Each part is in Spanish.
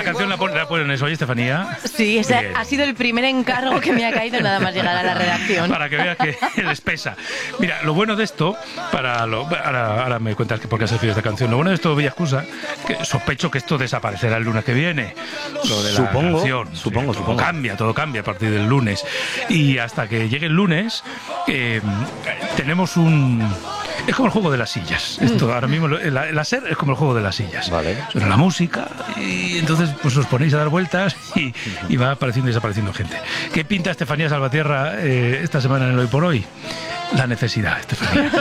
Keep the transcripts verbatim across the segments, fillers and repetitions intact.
canción la ponen, la ponen eso, ¿oye, Estefanía? Sí, ese ha sido el primer encargo que me ha caído nada más llegar a la redacción. Para que veas que les pesa. Mira, lo bueno de esto, para lo, ahora, ahora me cuentas que por qué has elegido esta canción. Lo bueno de esto, Villascusa, que sospecho que esto desaparecerá el lunes que viene. Lo de la supongo, canción. supongo, Sí, supongo. Todo cambia, todo cambia a partir del lunes. Y hasta que llegue el lunes, eh, tenemos un... Es como el juego de las sillas. Esto ahora mismo, el, el hacer es como el juego de las sillas. Vale. Suena la música y entonces pues os ponéis a dar vueltas y, y va apareciendo y desapareciendo gente. ¿Qué pinta Estefanía Salvatierra eh, esta semana en el Hoy por Hoy? La necesidad, Estefanía.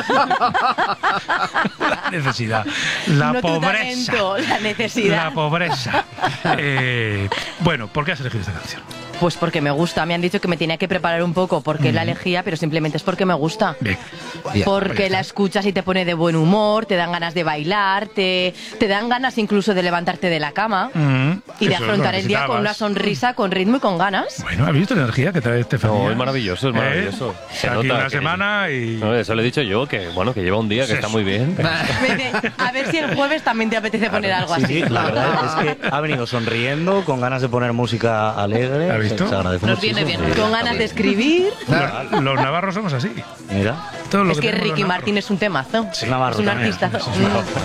La necesidad. La no pobreza. Talento, la necesidad. La pobreza. Eh, bueno, ¿por qué has elegido esta canción? Pues porque me gusta. Me han dicho que me tenía que preparar un poco porque mm. la elegía, pero simplemente es porque me gusta. Bien. Porque Bien. la escuchas y te pone de buen humor, te dan ganas de bailar, te, te dan ganas incluso de levantarte de la cama mm. y de Eso afrontar el día con una sonrisa, con ritmo y con ganas. Bueno, ¿has visto la energía que trae Estefanía? No, es maravilloso, es maravilloso. ¿Eh? Se nota una que... semana y... No, eso le he dicho yo, que bueno, que lleva un día que sí, está muy bien. A ver si el jueves también te apetece poner algo sí, así. Sí, la verdad es que ha venido sonriendo, con ganas de poner música alegre. ¿Has visto? Se agradece Nos viene bien. Con ganas de escribir. Los, los navarros somos así. Mira. Todo lo es que, que Ricky Martín es un temazo. Sí, Navarro es un también. artista. Sí, sí,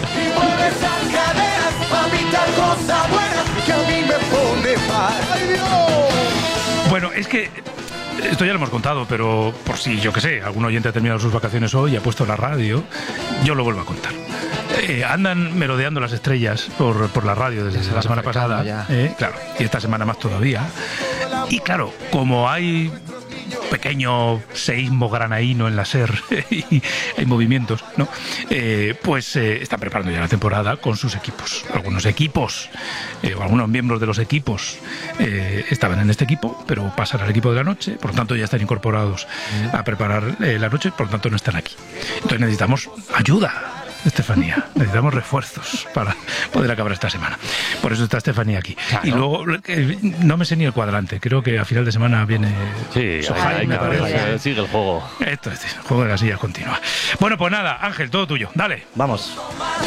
bueno, es que esto ya lo hemos contado, pero por si, yo que sé, algún oyente ha terminado sus vacaciones hoy y ha puesto la radio, yo lo vuelvo a contar. Eh, andan merodeando las estrellas por, por la radio desde la semana pasada, eh, claro, y esta semana más todavía. Y claro, como hay pequeño seísmo granaíno en la SER y hay movimientos, ¿no? Eh, pues eh, están preparando ya la temporada con sus equipos. Algunos equipos, eh, o algunos miembros de los equipos eh, estaban en este equipo, pero pasan al equipo de la noche, por lo tanto ya están incorporados a preparar eh, la noche, por lo tanto no están aquí. Entonces necesitamos ayuda, Estefanía, necesitamos refuerzos para poder acabar esta semana. Por eso está Estefanía aquí. Claro. Y luego, eh, no me sé ni el cuadrante, creo que a final de semana viene sí, Sohai, ahí, me ahí, parece. ahí, sigue el juego. Esto es el juego de las sillas continua. Bueno, pues nada, Ángel, todo tuyo, dale. Vamos.